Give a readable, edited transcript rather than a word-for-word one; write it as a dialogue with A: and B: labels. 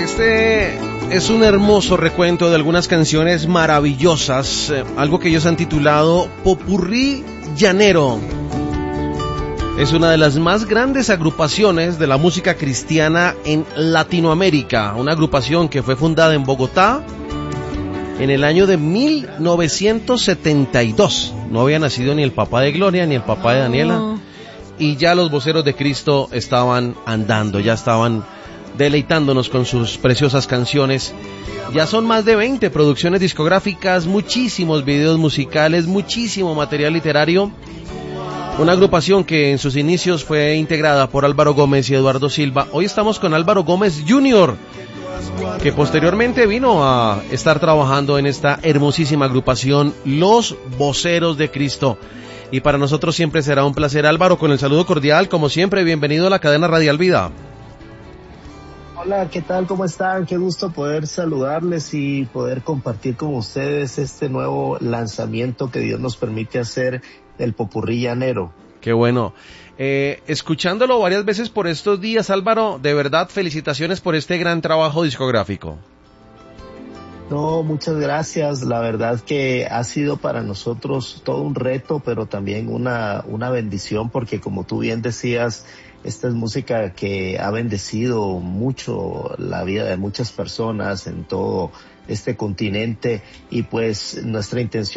A: Este es un hermoso recuento de algunas canciones maravillosas, algo que ellos han titulado Popurrí Llanero. Es una de las más grandes agrupaciones de la música cristiana en Latinoamérica, una agrupación que fue fundada en Bogotá en el año de 1972. No había nacido ni el papá de Gloria ni el papá de Daniela, y ya los voceros de Cristo estaban andando, ya estaban deleitándonos con sus preciosas canciones. Ya son más de 20 producciones discográficas, muchísimos videos musicales, muchísimo material literario. Una agrupación que en sus inicios fue integrada por Álvaro Gómez y Eduardo Silva. Hoy estamos con Álvaro Gómez Jr., que posteriormente vino a estar trabajando en esta hermosísima agrupación, Los Voceros de Cristo. Y para nosotros siempre será un placer, Álvaro, con el saludo cordial, como siempre, bienvenido a la cadena Radial Vida.
B: Hola, ¿qué tal? ¿Cómo están? Qué gusto poder saludarles y poder compartir con ustedes este nuevo lanzamiento que Dios nos permite hacer del Popurrí Llanero.
A: Qué bueno. Escuchándolo varias veces por estos días, Álvaro, de verdad, felicitaciones por este gran trabajo discográfico.
B: No, muchas gracias. La verdad que ha sido para nosotros todo un reto, pero también una bendición, porque como tú bien decías, esta es música que ha bendecido mucho la vida de muchas personas en todo este continente, y pues nuestra intención